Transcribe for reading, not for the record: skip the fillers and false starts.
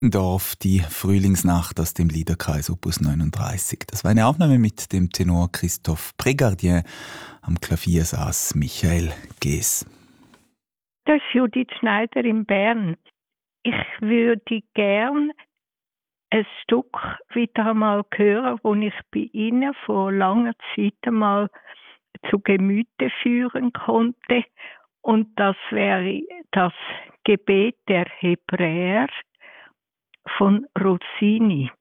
Dorf, die Frühlingsnacht aus dem Liederkreis Opus 39. Das war eine Aufnahme mit dem Tenor Christophe Prégardien. Am Klavier saß Michael Gees. Das ist Judith Schneider in Bern. Ich würde gern ein Stück wieder einmal hören, das ich bei Ihnen vor langer Zeit einmal zu Gemüte führen konnte. Und das wäre das Gebet der Hebräer von Rossini.